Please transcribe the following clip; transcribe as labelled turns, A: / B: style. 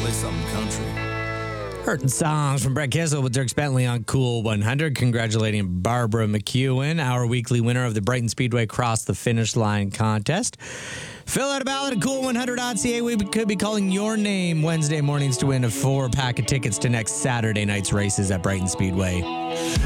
A: Play something country.
B: Hurting songs from Brett Kissel with Dirk Bentley on Cool 100. Congratulating Barbara McEwen, our weekly winner of the Brighton Speedway Cross the Finish Line contest. Fill out a ballot at cool100.ca. We could be calling your name Wednesday mornings to win a 4-pack of tickets to next Saturday night's races at Brighton Speedway.